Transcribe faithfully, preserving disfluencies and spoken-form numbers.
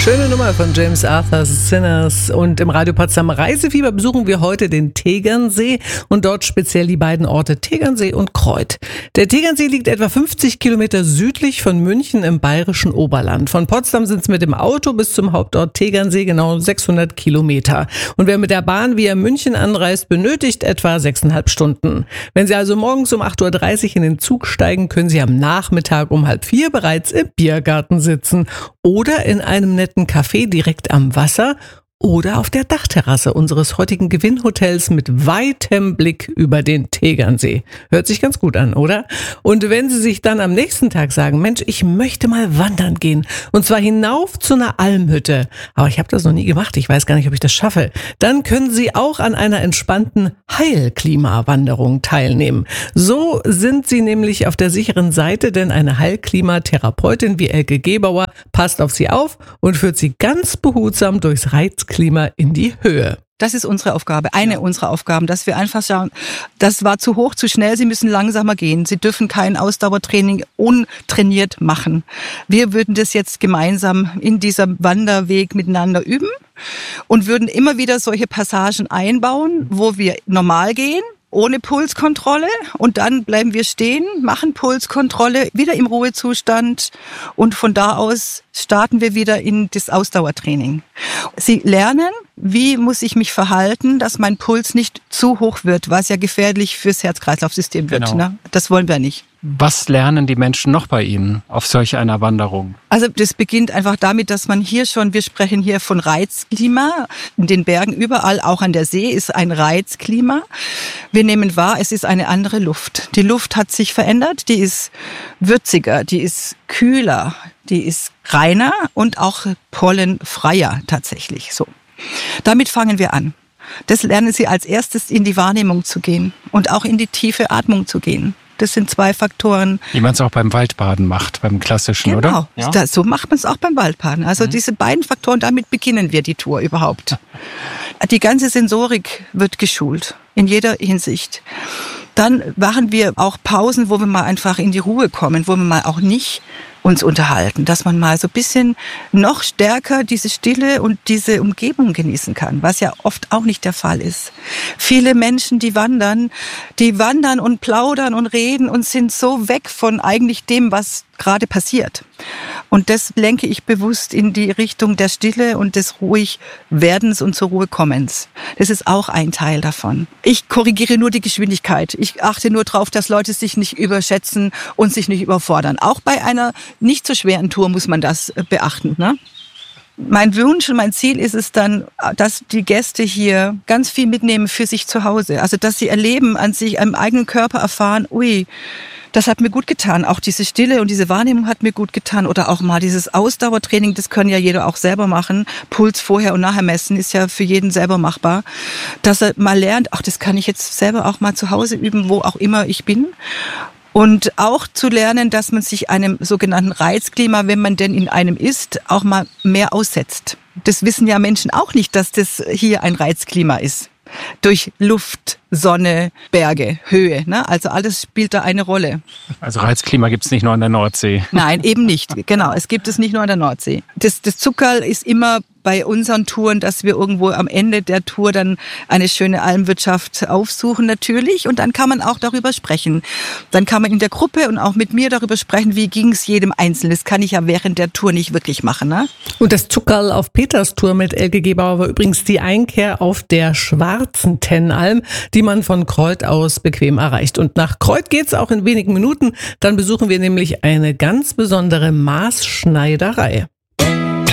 Schöne Nummer von James Arthur's Sinners. Und im Radio Potsdam Reisefieber besuchen wir heute den Tegernsee und dort speziell die beiden Orte Tegernsee und Kreuth. Der Tegernsee liegt etwa fünfzig Kilometer südlich von München im bayerischen Oberland. Von Potsdam sind es mit dem Auto bis zum Hauptort Tegernsee genau sechshundert Kilometer. Und wer mit der Bahn via München anreist, benötigt etwa sechseinhalb Stunden. Wenn Sie also morgens um acht Uhr dreißig in den Zug steigen, können Sie am Nachmittag um halb vier bereits im Biergarten sitzen oder in einem netten Café direkt am Wasser oder auf der Dachterrasse unseres heutigen Gewinnhotels mit weitem Blick über den Tegernsee. Hört sich ganz gut an, oder? Und wenn Sie sich dann am nächsten Tag sagen, Mensch, ich möchte mal wandern gehen und zwar hinauf zu einer Almhütte, aber ich habe das noch nie gemacht, ich weiß gar nicht, ob ich das schaffe, dann können Sie auch an einer entspannten Heilklimawanderung teilnehmen. So sind Sie nämlich auf der sicheren Seite, denn eine Heilklimatherapeutin wie Elke Gebauer passt auf Sie auf und führt Sie ganz behutsam durchs Reizklima in die Höhe. Das ist unsere Aufgabe, eine unserer Aufgaben, dass wir einfach schauen, das war zu hoch, zu schnell, Sie müssen langsamer gehen. Sie dürfen kein Ausdauertraining untrainiert machen. Wir würden das jetzt gemeinsam in diesem Wanderweg miteinander üben und würden immer wieder solche Passagen einbauen, wo wir normal gehen, ohne Pulskontrolle, und dann bleiben wir stehen, machen Pulskontrolle, wieder im Ruhezustand, und von da aus starten wir wieder in das Ausdauertraining. Sie lernen, wie muss ich mich verhalten, dass mein Puls nicht zu hoch wird, was ja gefährlich fürs Herz-Kreislauf-System wird. Genau. Ne? Das wollen wir nicht. Was lernen die Menschen noch bei Ihnen auf solch einer Wanderung? Also das beginnt einfach damit, dass man hier schon, wir sprechen hier von Reizklima, in den Bergen überall, auch an der See ist ein Reizklima. Wir nehmen wahr, es ist eine andere Luft. Die Luft hat sich verändert, die ist würziger, die ist kühler, die ist reiner und auch pollenfreier tatsächlich. So. Damit fangen wir an. Das lernen Sie als erstes, in die Wahrnehmung zu gehen und auch in die tiefe Atmung zu gehen. Das sind zwei Faktoren. Wie man es auch beim Waldbaden macht, beim klassischen, genau. oder? Genau, ja? So macht man es auch beim Waldbaden. Also mhm. diese beiden Faktoren, damit beginnen wir die Tour überhaupt. Die ganze Sensorik wird geschult, in jeder Hinsicht. Dann machen wir auch Pausen, wo wir mal einfach in die Ruhe kommen, wo wir mal auch nicht uns unterhalten, dass man mal so ein bisschen noch stärker diese Stille und diese Umgebung genießen kann, was ja oft auch nicht der Fall ist. Viele Menschen, die wandern, die wandern und plaudern und reden und sind so weg von eigentlich dem, was gerade passiert. Und das lenke ich bewusst in die Richtung der Stille und des Ruhigwerdens und zur Ruhe kommens. Das ist auch ein Teil davon. Ich korrigiere nur die Geschwindigkeit. Ich achte nur darauf, dass Leute sich nicht überschätzen und sich nicht überfordern. Auch bei einer nicht so schweren Tour muss man das beachten, ne? Mein Wunsch und mein Ziel ist es dann, dass die Gäste hier ganz viel mitnehmen für sich zu Hause. Also, dass sie erleben, an sich, am eigenen Körper erfahren, ui, das hat mir gut getan. Auch diese Stille und diese Wahrnehmung hat mir gut getan. Oder auch mal dieses Ausdauertraining, das kann ja jeder auch selber machen. Puls vorher und nachher messen ist ja für jeden selber machbar. Dass er mal lernt, ach, das kann ich jetzt selber auch mal zu Hause üben, wo auch immer ich bin. Und auch zu lernen, dass man sich einem sogenannten Reizklima, wenn man denn in einem ist, auch mal mehr aussetzt. Das wissen ja Menschen auch nicht, dass das hier ein Reizklima ist. Durch Luft, Sonne, Berge, Höhe, ne? Also alles spielt da eine Rolle. Also Reizklima gibt es nicht nur an der Nordsee. Nein, eben nicht. Genau, es gibt es nicht nur an der Nordsee. Das, das Zuckerl ist immer bei unseren Touren, dass wir irgendwo am Ende der Tour dann eine schöne Almwirtschaft aufsuchen natürlich, und dann kann man auch darüber sprechen. Dann kann man in der Gruppe und auch mit mir darüber sprechen, wie ging es jedem Einzelnen. Das kann ich ja während der Tour nicht wirklich machen, ne? Und das Zuckerl auf Peters Tour mit Elke Gebauer war übrigens die Einkehr auf der Schwarzen Tennalm, die man von Kreuth aus bequem erreicht. Und nach Kreuth geht's auch in wenigen Minuten. Dann besuchen wir nämlich eine ganz besondere Maßschneiderei.